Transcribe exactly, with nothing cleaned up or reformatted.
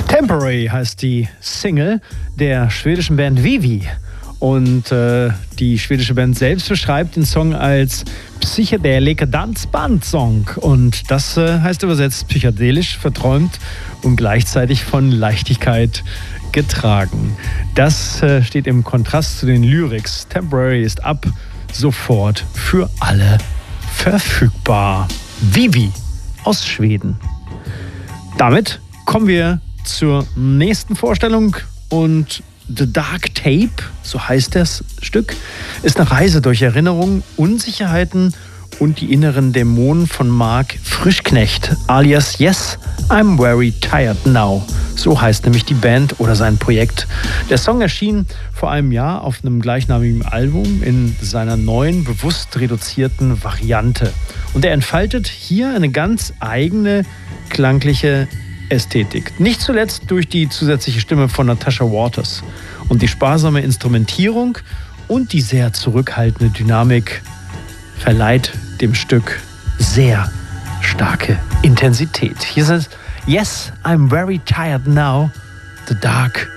Temporary heißt die Single der schwedischen Band Vivi. Und äh, die schwedische Band selbst beschreibt den Song als psychedelischer Dansband-Song. Und das äh, heißt übersetzt psychedelisch, verträumt und gleichzeitig von Leichtigkeit getragen. Das äh, steht im Kontrast zu den Lyrics. Temporary ist ab sofort für alle verfügbar. Vivi aus Schweden. Damit kommen wir zur nächsten Vorstellung und The Dark Tape, so heißt das Stück, ist eine Reise durch Erinnerungen, Unsicherheiten und die inneren Dämonen von Mark Frischknecht, alias Yes, I'm Very Tired Now. So heißt nämlich die Band oder sein Projekt. Der Song erschien vor einem Jahr auf einem gleichnamigen Album in seiner neuen, bewusst reduzierten Variante. Und er entfaltet hier eine ganz eigene klangliche Ästhetik. Nicht zuletzt durch die zusätzliche Stimme von Natasha Waters. Und die sparsame Instrumentierung und die sehr zurückhaltende Dynamik verleiht dem Stück sehr starke Intensität. Hier sind Yes, I'm Very Tired Now, The Dark